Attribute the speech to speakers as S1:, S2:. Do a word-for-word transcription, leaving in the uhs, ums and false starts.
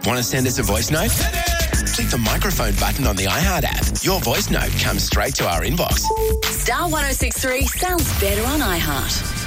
S1: Want to send us a voice note? Click the microphone button on the iHeart app. Your voice note comes straight to our inbox.
S2: Star one oh six three sounds better on iHeart.